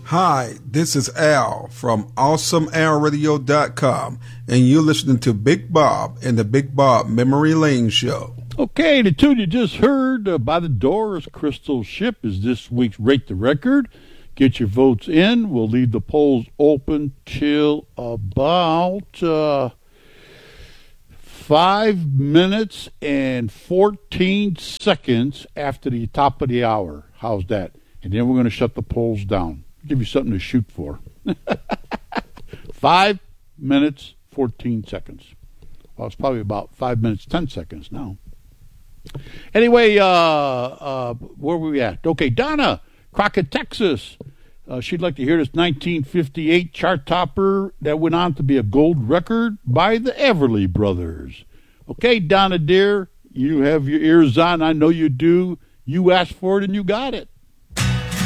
Hi, this is Al from AwesomeAlRadio.com, and you're listening to Big Bob and the Big Bob Memory Lane Show. Okay, the tune you just heard, By the Doors, Crystal Ship, is this week's Rate the Record. Get your votes in. We'll leave the polls open till about 5 minutes and 14 seconds after the top of the hour. How's that? And then we're going to shut the polls down. Give you something to shoot for. 5 minutes, 14 seconds. Well, it's probably about 5 minutes, 10 seconds now. Anyway, where were we at? Okay, Donna, Crockett, Texas. She'd like to hear this 1958 chart topper that went on to be a gold record by the Everly Brothers. Okay, Donna, dear, you have your ears on. I know you do. You asked for it and you got it.